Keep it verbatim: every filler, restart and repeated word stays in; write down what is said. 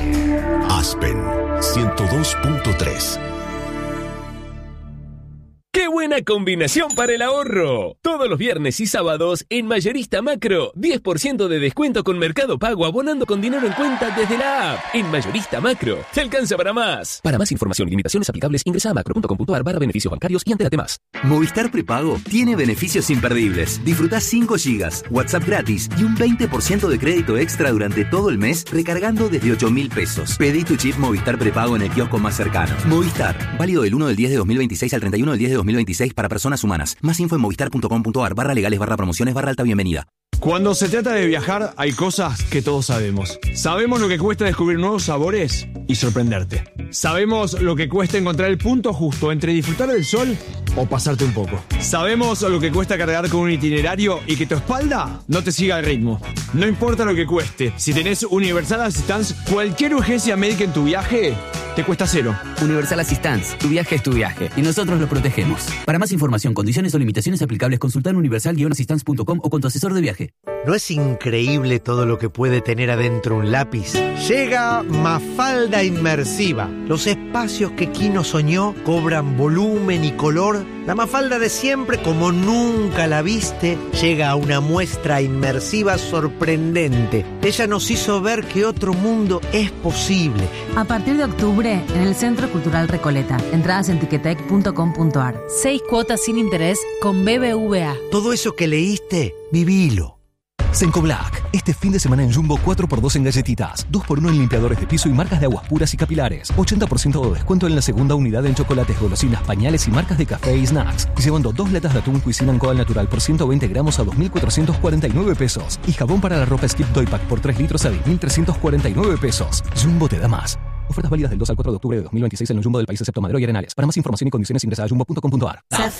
Aspen ciento dos punto tres. ¡Qué buena combinación para el ahorro! Todos los viernes y sábados en Mayorista Macro, diez por ciento de descuento con Mercado Pago abonando con dinero en cuenta desde la app. En Mayorista Macro, te alcanza para más. Para más información y limitaciones aplicables, ingresa a macro punto com punto a r barra beneficios bancarios y entérate más. Movistar Prepago tiene beneficios imperdibles. Disfrutá cinco gigas, WhatsApp gratis y un veinte por ciento de crédito extra durante todo el mes recargando desde ocho mil pesos. Pedí tu chip Movistar Prepago en el kiosco más cercano. Movistar, válido del uno del diez de dos mil veintiséis al treinta y uno del diez de dos mil veintiséis para personas humanas. Más info en movistar punto com punto a r barra legales barra promociones barra alta bienvenida. Cuando se trata de viajar, hay cosas que todos sabemos. Sabemos lo que cuesta descubrir nuevos sabores y sorprenderte. Sabemos lo que cuesta encontrar el punto justo entre disfrutar del sol o pasarte un poco. Sabemos lo que cuesta cargar con un itinerario y que tu espalda no te siga el ritmo. No importa lo que cueste, si tenés Universal Assistance, cualquier urgencia médica en tu viaje te cuesta cero. Universal Assistance, tu viaje es tu viaje y nosotros lo protegemos. Para más información, condiciones o limitaciones aplicables, consultar universal assistance punto com o con tu asesor de viaje. ¿No es increíble todo lo que puede tener adentro un lápiz? Llega Mafalda Inmersiva. Los espacios que Kino soñó cobran volumen y color. La Mafalda de siempre, como nunca la viste, llega a una muestra inmersiva sorprendente. Ella nos hizo ver que otro mundo es posible. A partir de octubre, en el Centro Cultural Recoleta. Entradas en tiquetec punto com punto a r. Seis cuotas sin interés con B B V A. Todo eso que leíste, vivilo. Senco Black. Este fin de semana en Jumbo cuatro por dos en galletitas, dos por uno en limpiadores de piso y marcas de aguas puras y capilares. ochenta por ciento de descuento en la segunda unidad en chocolates, golosinas, pañales y marcas de café y snacks. Y llevando dos latas de atún Cuisine Coal Natural por ciento veinte gramos a dos mil cuatrocientos cuarenta y nueve pesos. Y jabón para la ropa Skip Toy Pack por tres litros a diez mil trescientos cuarenta y nueve pesos. Jumbo te da más. Ofertas válidas del dos al cuatro de octubre de dos mil veintiséis en el Jumbo del país excepto Madero y Arenales. Para más información y condiciones ingresa a jumbo punto com punto a r.